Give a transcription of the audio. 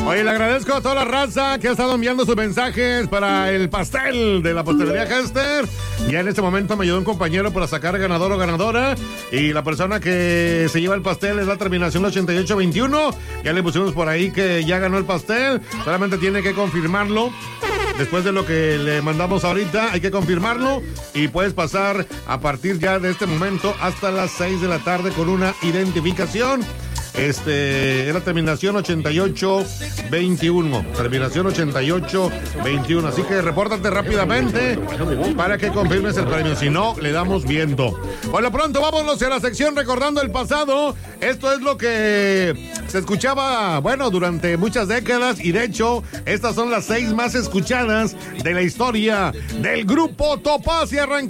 Oye, le agradezco a toda la raza que ha estado enviando sus mensajes para el pastel de la pastelería Hester. Ya en este momento me ayudó un compañero para sacar ganador o ganadora. Y la persona que se lleva el pastel es la terminación 8821. Ya le pusimos por ahí que ya ganó el pastel. Solamente tiene que confirmarlo. Después de lo que le mandamos ahorita, hay que confirmarlo y puedes pasar a partir ya de este momento hasta las 6 de la tarde con una identificación. Es la terminación 8821. Terminación 8821. Así que repórtate rápidamente para que confirmes el premio. Si no, le damos viento. Bueno, pronto vámonos a la sección recordando el pasado. Esto es lo que se escuchaba, bueno, durante muchas décadas. Y de hecho, estas son las 6 más escuchadas de la historia del grupo Topaz. Y arranca.